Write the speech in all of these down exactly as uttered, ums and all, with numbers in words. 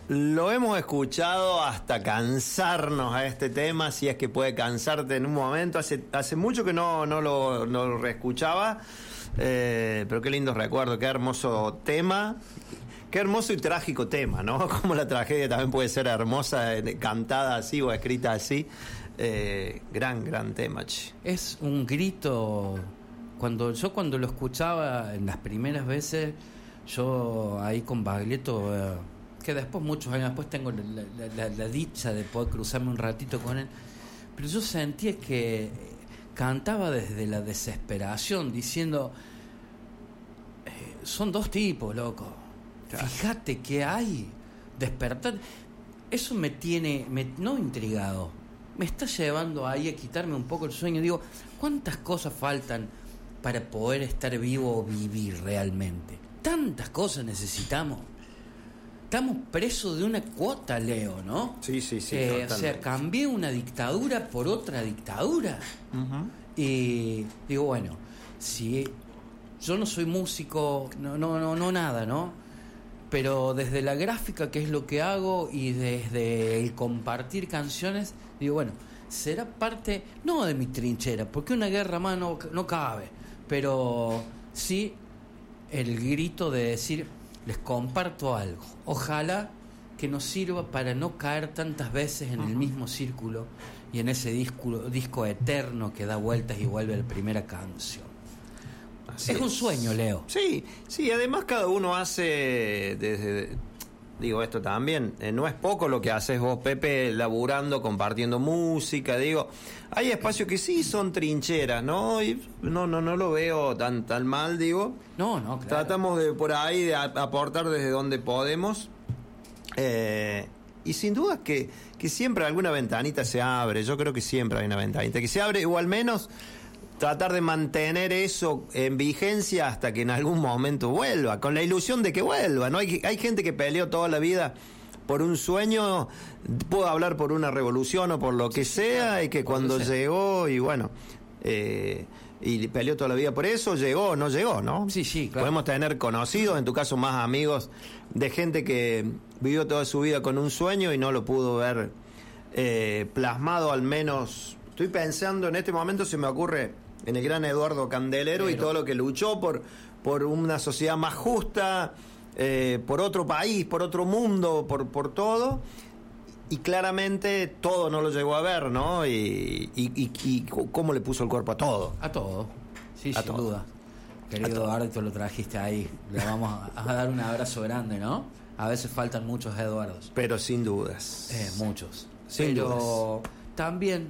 Lo hemos escuchado hasta cansarnos a este tema, si es que puede cansarte en un momento. Hace, hace mucho que no, no, lo, no lo reescuchaba, eh, pero qué lindo recuerdo, qué hermoso tema, qué hermoso y trágico tema, ¿no? Como la tragedia también puede ser hermosa, cantada así o escrita así. Eh, gran, gran tema, che. Es un grito. Cuando yo cuando lo escuchaba en las primeras veces, yo ahí con Baglietto... Eh, que después, muchos años después, tengo la, la, la, la dicha de poder cruzarme un ratito con él, pero yo sentía que cantaba desde la desesperación, diciendo, eh, son dos tipos, loco, claro. Fíjate que hay, despertar, eso me tiene, me, no intrigado, me está llevando ahí a quitarme un poco el sueño. Digo, ¿cuántas cosas faltan para poder estar vivo o vivir realmente? Tantas cosas necesitamos. Estamos presos de una cuota, Leo, ¿no? Sí, sí, sí. Eh, o sea, cambié una dictadura por otra dictadura. Uh-huh. Y digo, bueno, si yo no soy músico, no, no, no, no nada, ¿no? Pero desde la gráfica, que es lo que hago, y desde el compartir canciones, digo, bueno, será parte, no de mi trinchera, porque una guerra más no, no cabe, pero sí el grito de decir, les comparto algo. Ojalá que nos sirva para no caer tantas veces en uh-huh. el mismo círculo y en ese disco, disco eterno que da vueltas y vuelve a la primera canción. Así es, es un sueño, Leo. Sí, sí, además cada uno hace desde... Digo, esto también, eh, no es poco lo que haces vos, Pepe, laburando, compartiendo música, digo, hay espacios que sí son trincheras, ¿no? Y no, no, no lo veo tan, tan mal, digo. No, no, claro. Tratamos de por ahí de aportar desde donde podemos, eh, y sin duda que, que siempre alguna ventanita se abre, yo creo que siempre hay una ventanita que se abre, o al menos tratar de mantener eso en vigencia hasta que en algún momento vuelva, con la ilusión de que vuelva, ¿no? Hay, hay gente que peleó toda la vida por un sueño, puedo hablar por una revolución o por lo que sí, sea, claro, y que cuando llegó, y bueno, eh, y peleó toda la vida por eso, llegó, no llegó, ¿no? Sí, sí, claro. Podemos tener conocidos, en tu caso más amigos, de gente que vivió toda su vida con un sueño y no lo pudo ver eh, plasmado, al menos. Estoy pensando, en este momento se me ocurre en el gran Eduardo Candelero, pero, y todo lo que luchó por, por una sociedad más justa, eh, por otro país, por otro mundo, por, por todo, y claramente todo no lo llegó a ver, ¿no? Y, y, y, y cómo le puso el cuerpo a todo. A todo, sí, a sin todo. duda. Querido Eduardo, tú lo trajiste ahí, le vamos a, a dar un abrazo grande, ¿no? A veces faltan muchos Eduardos. Pero sin dudas. Eh, muchos. Sin pero dudas. También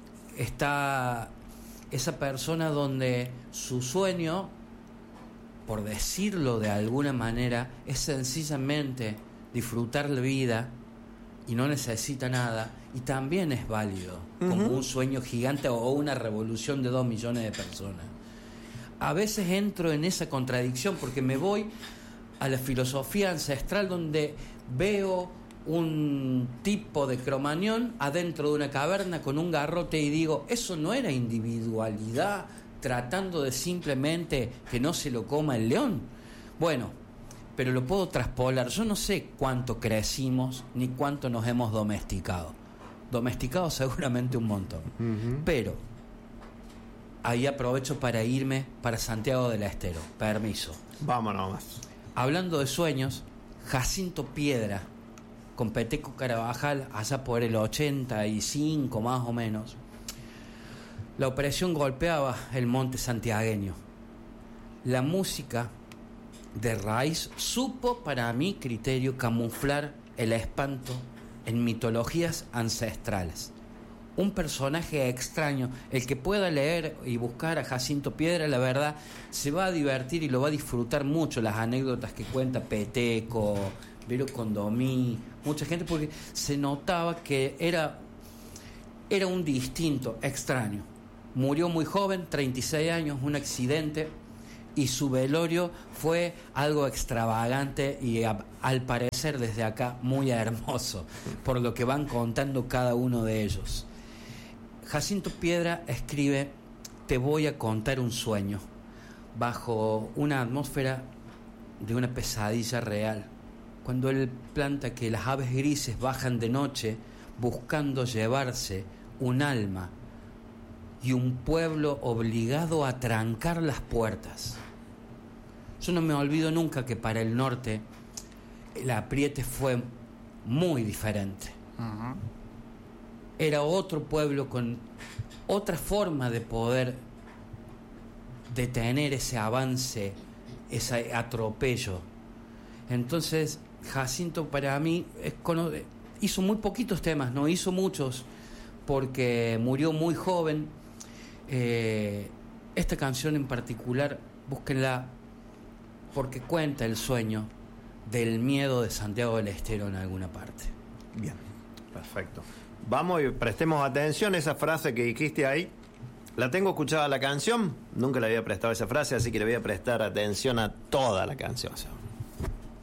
está esa persona donde su sueño, por decirlo de alguna manera, es sencillamente disfrutar la vida y no necesita nada, y también es válido, uh-huh. como un sueño gigante o una revolución de dos millones de personas. A veces entro en esa contradicción porque me voy a la filosofía ancestral, donde veo un tipo de Cromañón adentro de una caverna con un garrote y digo, eso no era individualidad tratando de simplemente que no se lo coma el león. Bueno, pero lo puedo traspolar. Yo no sé cuánto crecimos ni cuánto nos hemos domesticado. Domesticado seguramente un montón. Uh-huh. Pero ahí aprovecho para irme para Santiago del Estero. Permiso. Vámonos más. Hablando de sueños, Jacinto Piedra con Peteco Carabajal allá por el ochenta y cinco más o menos. La opresión golpeaba el monte santiagueño. La música de raíz supo, para mi criterio, camuflar el espanto en mitologías ancestrales. Un personaje extraño, el que pueda leer y buscar a Jacinto Piedra, la verdad, se va a divertir y lo va a disfrutar mucho, las anécdotas que cuenta Peteco, Vero Condomí, mucha gente, porque se notaba que era, era un distinto, extraño. Murió muy joven, treinta y seis años, un accidente, y su velorio fue algo extravagante y a, al parecer desde acá muy hermoso, por lo que van contando cada uno de ellos. Jacinto Piedra escribe: te voy a contar un sueño, bajo una atmósfera de una pesadilla real. cuando él planta que las aves grises bajan de noche buscando llevarse un alma y un pueblo obligado a trancar las puertas. Yo no me olvido nunca que para el norte el apriete fue muy diferente. Uh-huh. Era otro pueblo con otra forma de poder detener ese avance, ese atropello. Entonces Jacinto para mí es cono- hizo muy poquitos temas, no hizo muchos porque murió muy joven. Eh, esta canción en particular, búsquenla porque cuenta el sueño del miedo de Santiago del Estero en alguna parte. Bien, perfecto. Vamos y prestemos atención a esa frase que dijiste ahí. La tengo escuchada la canción, nunca le había prestado esa frase, así que le voy a prestar atención a toda la canción.